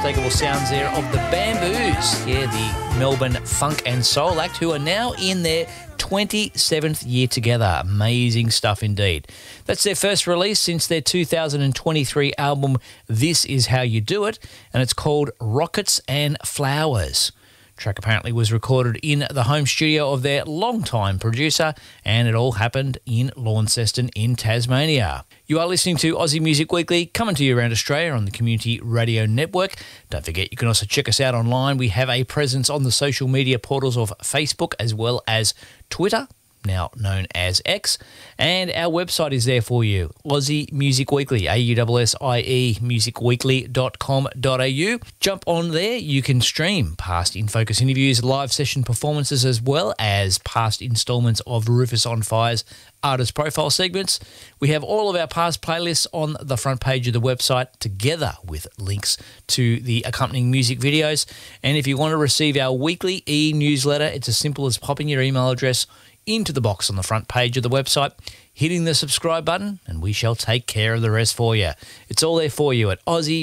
unmistakable sounds there of the Bamboos. Yeah, the Melbourne funk and soul act, who are now in their 27th year together. Amazing stuff indeed. That's their first release since their 2023 album, This Is How You Do It, and it's called Rockets and Flowers. Track apparently was recorded in the home studio of their longtime producer, and it all happened in Launceston in Tasmania. You are listening to Aussie Music Weekly, coming to you around Australia on the Community Radio Network. Don't forget, you can also check us out online. We have a presence on the social media portals of Facebook as well as Twitter, now known as X, and our website is there for you, Aussie Music Weekly, AUSSIE musicweekly.com.au. Jump on there, you can stream past In Focus interviews, live session performances, as well as past instalments of Rufus on Fire's artist profile segments. We have all of our past playlists on the front page of the website, together with links to the accompanying music videos. And if you want to receive our weekly e-newsletter, it's as simple as popping your email address into the box on the front page of the website, hitting the subscribe button, and we shall take care of the rest for you. It's all there for you at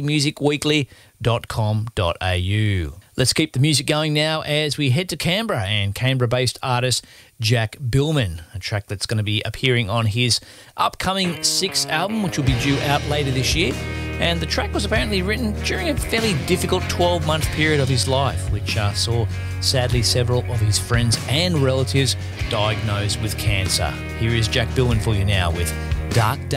aussiemusicweekly.com.au. Let's keep the music going now as we head to Canberra and Canberra-based artist Jack Billman, a track that's going to be appearing on his upcoming 6th album, which will be due out later this year. And the track was apparently written during a fairly difficult 12-month period of his life, which saw, sadly, several of his friends and relatives diagnosed with cancer. Here is Jack Billman for you now with Dark Day.